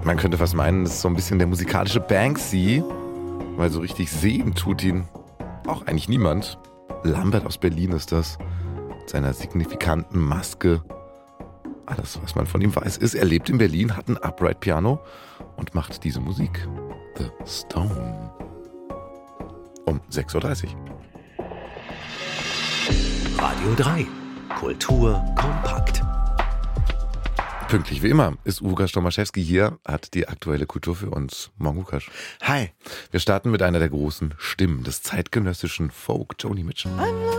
Man könnte fast meinen, das ist so ein bisschen der musikalische Banksy, weil so richtig sehen tut ihn auch eigentlich niemand. Lambert aus Berlin ist das, mit seiner signifikanten Maske. Alles, was man von ihm weiß, ist, er lebt in Berlin, hat ein Upright Piano und macht diese Musik. The Stone. Um 6.30 Uhr. Radio 3. Kultur kompakt. Pünktlich wie immer ist Łukasz Tomaszewski hier, hat die aktuelle Kultur für uns. Morgen, Łukasz. Hi. Wir starten mit einer der großen Stimmen des zeitgenössischen Folk, Joni Mitchell.